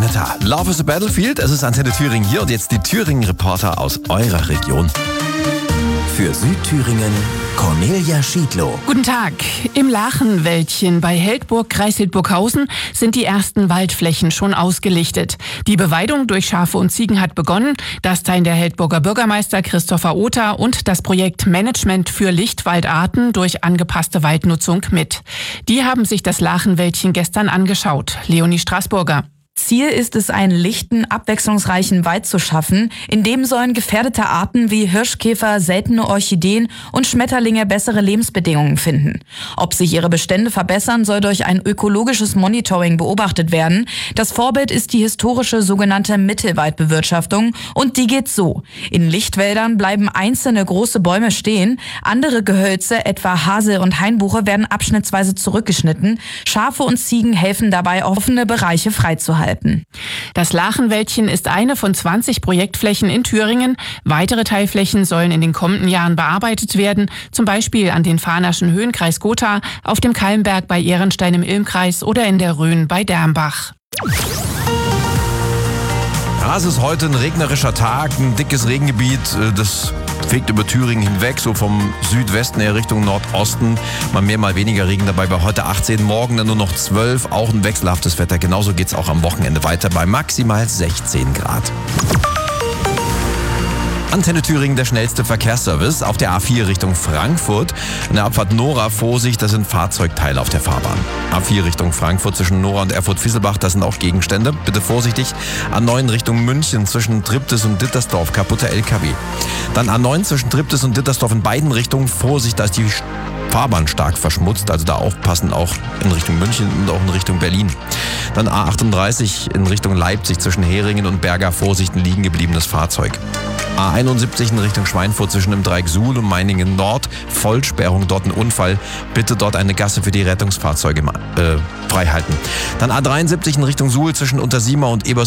Predator. Love is a Battlefield. Es ist Antenne Thüringen hier und jetzt die Thüringen-Reporter aus eurer Region. Für Südthüringen Cornelia Schiedlow. Guten Tag. Im Lachenwäldchen bei Heldburg, Kreis Hildburghausen, sind die ersten Waldflächen schon ausgelichtet. Die Beweidung durch Schafe und Ziegen hat begonnen. Das teilen der Heldburger Bürgermeister Christopher Oter und das Projekt Management für Lichtwaldarten durch angepasste Waldnutzung mit. Die haben sich das Lachenwäldchen gestern angeschaut. Leonie Straßburger. Ziel ist es, einen lichten, abwechslungsreichen Wald zu schaffen. In dem sollen gefährdete Arten wie Hirschkäfer, seltene Orchideen und Schmetterlinge bessere Lebensbedingungen finden. Ob sich ihre Bestände verbessern, soll durch ein ökologisches Monitoring beobachtet werden. Das Vorbild ist die historische sogenannte Mittelwaldbewirtschaftung und die geht so. In Lichtwäldern bleiben einzelne große Bäume stehen, andere Gehölze, etwa Hasel und Hainbuche, werden abschnittsweise zurückgeschnitten. Schafe und Ziegen helfen dabei, offene Bereiche freizuhalten. Das Lachenwäldchen ist eine von 20 Projektflächen in Thüringen. Weitere Teilflächen sollen in den kommenden Jahren bearbeitet werden, zum Beispiel an den Fahnerschen Höhen, Kreis Gotha, auf dem Kalmberg bei Ehrenstein im Ilmkreis oder in der Rhön bei Dermbach. Ja, es ist heute ein regnerischer Tag, ein dickes Regengebiet, das fegt über Thüringen hinweg, so vom Südwesten her Richtung Nordosten. Mal mehr, mal weniger Regen dabei, bei heute 18, morgen dann nur noch 12, auch ein wechselhaftes Wetter. Genauso geht's auch am Wochenende weiter bei maximal 16 Grad. Antenne Thüringen, der schnellste Verkehrsservice auf der A4 Richtung Frankfurt. In der Abfahrt Nora, Vorsicht, da sind Fahrzeugteile auf der Fahrbahn. A4 Richtung Frankfurt zwischen Nora und Erfurt-Fieselbach, das sind auch Gegenstände. Bitte vorsichtig. A9 Richtung München zwischen Triptis und Dittersdorf, kaputter LKW. Dann A9 zwischen Triptis und Dittersdorf in beiden Richtungen. Vorsicht, da ist die Fahrbahn stark verschmutzt, also da aufpassen, auch in Richtung München und auch in Richtung Berlin. Dann A38 in Richtung Leipzig zwischen Heringen und Berger, Vorsicht, ein liegen gebliebenes Fahrzeug. A71 in Richtung Schweinfurt zwischen dem Dreieck Suhl und Meiningen Nord, Vollsperrung, dort ein Unfall. Bitte dort eine Gasse für die Rettungsfahrzeuge freihalten. Dann A73 in Richtung Suhl zwischen Untersiemer und